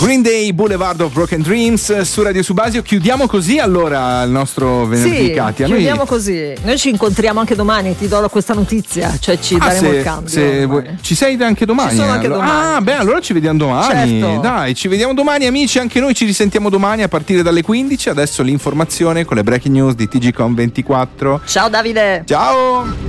Green Day, Boulevard of Broken Dreams su Radio Subasio. Chiudiamo così allora il nostro venerdì, Katia. Chiudiamo così. Noi ci incontriamo anche domani, ti do questa notizia, cioè ci daremo il cambio. Ci sei anche domani? Ci sono anche domani. Allora ci vediamo domani. Certo. Dai, ci vediamo domani, amici. Anche noi ci risentiamo domani a partire dalle 15. Adesso l'informazione con le breaking news di TGcom24. Ciao Davide. Ciao.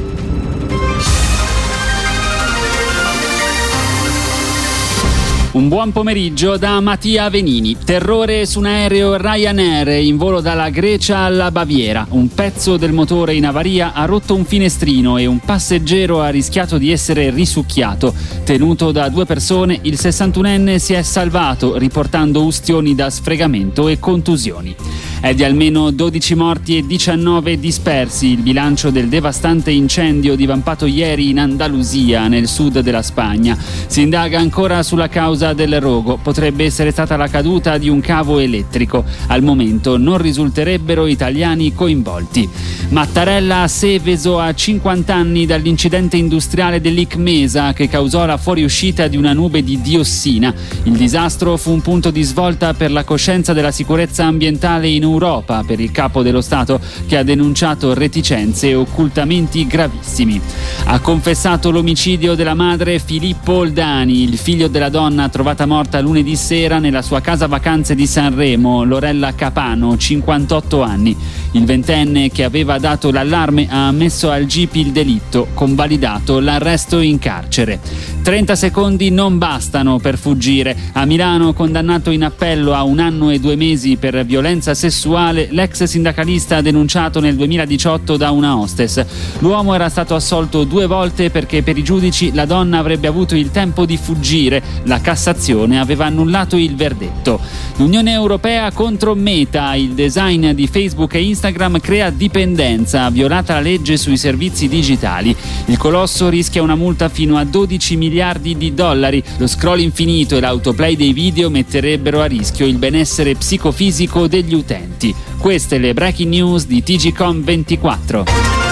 Un buon pomeriggio da Mattia Venini. Terrore su un aereo Ryanair in volo dalla Grecia alla Baviera. Un pezzo del motore in avaria ha rotto un finestrino e un passeggero ha rischiato di essere risucchiato. Tenuto da 2 persone, il 61enne si è salvato riportando ustioni da sfregamento e contusioni. È di almeno 12 morti e 19 dispersi il bilancio del devastante incendio divampato ieri in Andalusia, nel sud della Spagna. Si indaga ancora sulla causa del rogo. Potrebbe essere stata la caduta di un cavo elettrico. Al momento non risulterebbero italiani coinvolti. Mattarella a Seveso a 50 anni dall'incidente industriale dell'Icmesa che causò la fuoriuscita di una nube di diossina. Il disastro fu un punto di svolta per la coscienza della sicurezza ambientale in Europa per il capo dello Stato, che ha denunciato reticenze e occultamenti gravissimi. Ha confessato l'omicidio della madre Filippo Oldani, il figlio della donna trovata morta lunedì sera nella sua casa vacanze di Sanremo, Lorella Capano, 58 anni. Il ventenne, che aveva dato l'allarme, ha ammesso al GIP il delitto, convalidato l'arresto in carcere. 30 secondi non bastano per fuggire. A Milano, condannato in appello a 1 anno e 2 mesi per violenza sessuale, l'ex sindacalista denunciato nel 2018 da una hostess. L'uomo era stato assolto 2 volte perché per i giudici la donna avrebbe avuto il tempo di fuggire. La Cassazione aveva annullato il verdetto. L'Unione Europea contro Meta. Il design di Facebook e Instagram crea dipendenza. Violata la legge sui servizi digitali. Il colosso rischia una multa fino a 12 miliardi di dollari. Lo scroll infinito e l'autoplay dei video metterebbero a rischio il benessere psicofisico degli utenti. Queste le breaking news di TGcom24.